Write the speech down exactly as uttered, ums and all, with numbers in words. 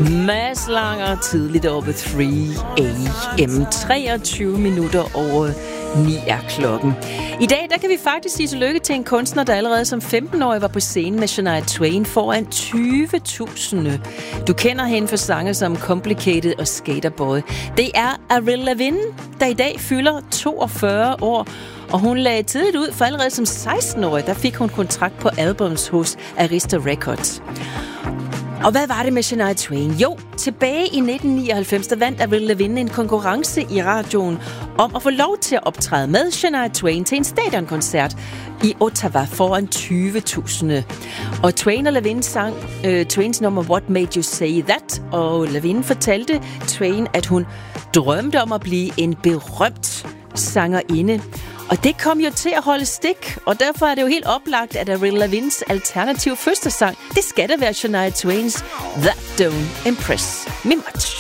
Mads Langer tidligt over ved tre a m treogtyve minutter over ni er klokken. I dag der kan vi faktisk sige tillykke til en kunstner, der allerede som femten-årig var på scenen med Shania Twain foran tyve tusind. Du kender hende for sange som Complicated og Skaterboy. Det er Avril Lavigne, der i dag fylder toogfyrre år. Og hun lagde tidligt ud, for allerede som seksten-årig, der fik hun kontrakt på albums hos Arista Records. Og hvad var det med Shania Twain? Jo, tilbage i nitten nioghalvfems, der vandt Avril Lavigne en konkurrence i radioen om at få lov til at optræde med Shania Twain til en stadionkoncert i Ottawa foran tyve tusind. Og Twain og Lavigne sang øh, Twains nummer What Made You Say That? Og Lavigne fortalte Twain, at hun drømte om at blive en berømt sangerinde. Og det kom jo til at holde stik, og derfor er det jo helt oplagt, at Avril Lavignes alternativ første sang, det skal da være Shania Twains That Don't Impress Me Much.